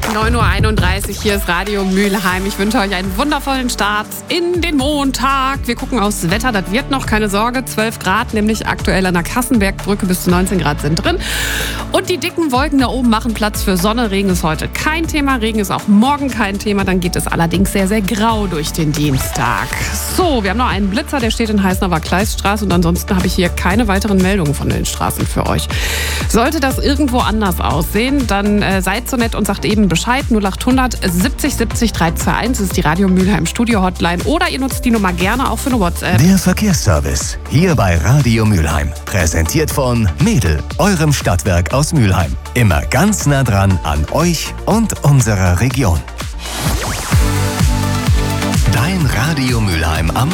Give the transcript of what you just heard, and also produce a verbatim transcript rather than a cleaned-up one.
neun Uhr einunddreißig, hier ist Radio Mülheim. Ich wünsche euch einen wundervollen Start in den Montag. Wir gucken aufs Wetter, das wird noch, keine Sorge. zwölf Grad, nämlich aktuell an der Kassenbergbrücke, bis zu neunzehn Grad sind drin. Und die dicken Wolken da oben machen Platz für Sonne. Regen ist heute kein Thema, Regen ist auch morgen kein Thema. Dann geht es allerdings sehr, sehr grau durch den Dienstag. So, wir haben noch einen Blitzer, der steht in Heißener Kleiststraße. Und ansonsten habe ich hier keine weiteren Meldungen von den Straßen für euch. Sollte das irgendwo anders aussehen, dann äh, seid so nett und sagt eben Bescheid. null achthundert siebzig siebzig dreihundertzweiundachtzig ist die Radio Mülheim Studio Hotline. Oder ihr nutzt die Nummer gerne auch für eine WhatsApp. Der Verkehrsservice hier bei Radio Mülheim. Präsentiert von Mädel, eurem Stadtwerk aus Mülheim. Immer ganz nah dran an euch und unserer Region. Dein Radio Mülheim am